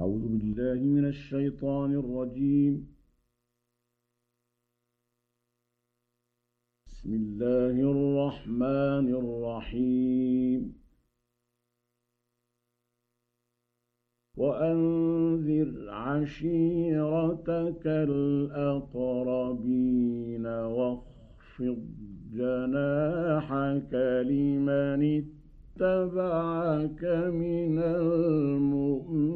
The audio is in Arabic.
أعوذ بالله من الشيطان الرجيم. بسم الله الرحمن الرحيم. وأنذر عشيرتك الأقربين واخفض جناحك لمن اتبعك من المؤمنين